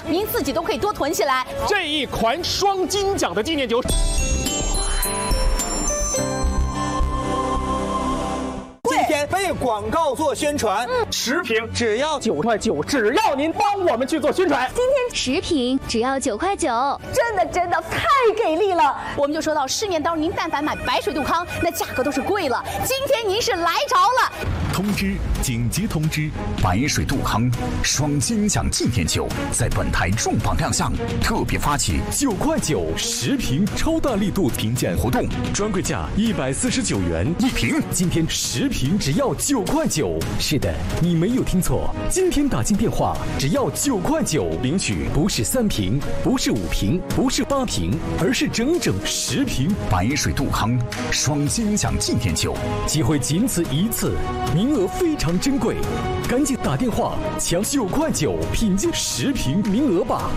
您自己都可以多囤起来。 这一款双金奖的纪念酒。 今天为广告做宣传 ，10瓶只要 9块9，只要您帮我们去做宣传。 今天10瓶只要9块9， 真的太给力了！我们就说到市面当中，您但凡买白水杜康，那价格都是贵了。今天您是来着了。 通知！紧急通知！白水杜康双金奖纪念酒在本台重磅亮相，特别发起 9块9 10瓶超大力度评鉴活动，专柜价149元 1瓶。 今天10瓶只要9块9。是的，你没有听错，今天打进电话只要9块9，领取不是3瓶，不是5瓶，不是8瓶，而是整整10瓶白水杜康双金奖纪念酒。 机会仅此一次，名额非常珍贵，赶紧打电话抢9块9品鉴10瓶名额吧。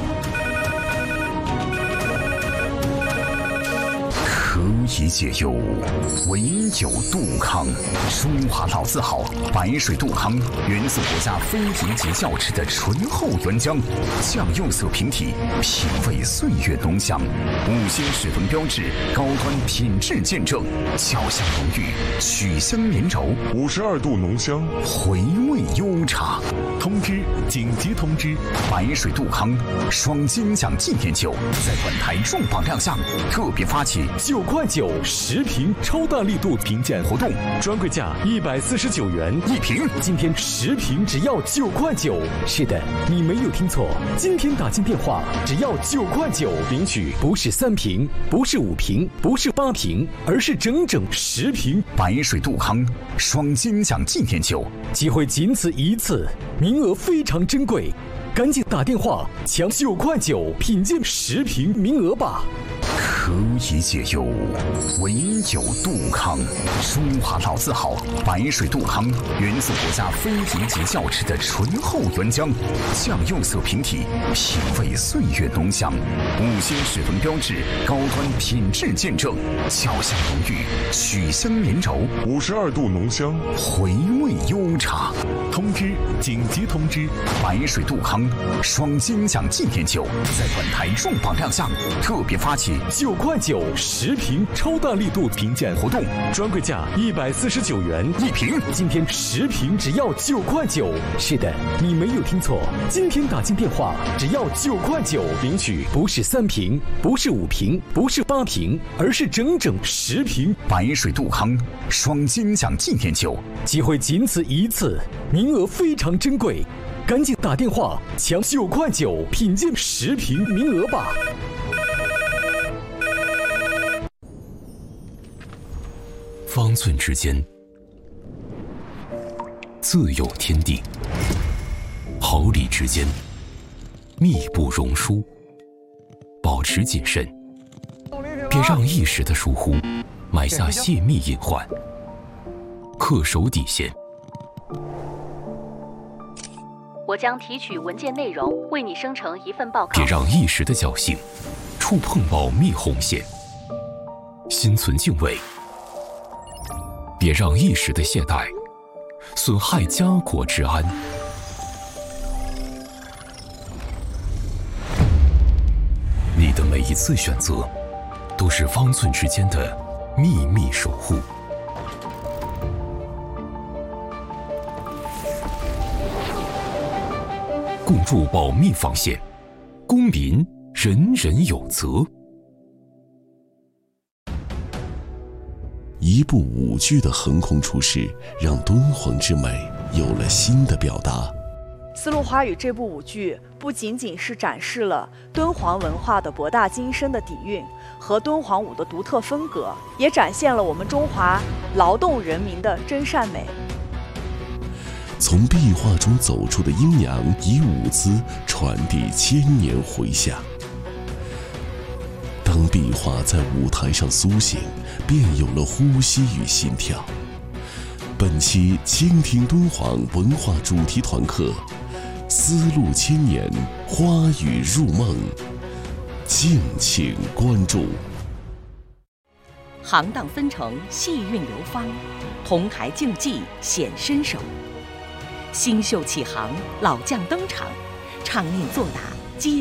可以解忧，唯有杜康。中华老字号白水杜康，源自国家非敌级窖池的醇厚原浆，酱釉色瓶体，品味岁月浓香，5星水分标志，高端品质见证，酵香浓郁，曲香绵柔 ，52度浓香， 回味悠长。 通知！紧急通知！ 白水杜康双金奖纪念酒在本台重磅亮相，特别发起 9块9 10瓶超大力度评鉴活动，专柜价149元 1瓶。 今天10瓶只要9块9。是的，你没有听错，今天打进电话只要9块9，领取不是3瓶，不是5瓶，不是8瓶，而是整整10瓶白水杜康双金奖纪念酒。 机会仅此一次，名额非常珍贵，赶紧打电话抢9块9品鉴10瓶名额吧。 可以解忧，唯有杜康。中华老字号白水杜康，源自国家非敌级窖池的醇厚原浆，酱釉色瓶体，品味岁月浓香，5星水分标志，高端品质见证，酵香浓郁，曲香绵柔 ，52度浓香， 回味悠长。 通知！紧急通知！ 白水杜康双金奖纪念酒在本台重磅亮相，特别发起 9块9 10瓶超大力度评鉴活动，专柜价149元 1瓶。 今天10瓶只要9块9。是的，你没有听错，今天打进电话只要9块9，领取不是3瓶，不是5瓶，不是8瓶，而是整整10瓶白水杜康双金奖纪念酒。 机会仅此一次，名额非常珍贵，赶紧打电话抢9块9品鉴10瓶名额吧。 方寸之间，自有天地；毫厘之间，密不容疏。保持谨慎，别让一时的疏忽埋下泄密隐患。恪守底线。 我将提取文件内容，为你生成一份报告。 别让一时的侥幸触碰保密红线。心存敬畏。别让一时的懈怠损害家国之安。你的每一次选择，都是方寸之间的秘密守护。共筑保密防线，公民人人有责。 一部舞剧的横空出世，让敦煌之美有了新的表达。 丝路花语这部舞剧不仅仅是展示了敦煌文化的博大精深的底蕴和敦煌舞的独特风格，也展现了我们中华劳动人民的真善美。 从壁画中走出的阴阳，以舞姿传递千年回响。当壁画在舞台上苏醒，便有了呼吸与心跳。本期倾听敦煌文化主题团课，丝路千年，花语入梦，敬请关注。 行当纷呈，戏韵流芳，同台竞技显身手。新秀起航，老将登场，唱念做打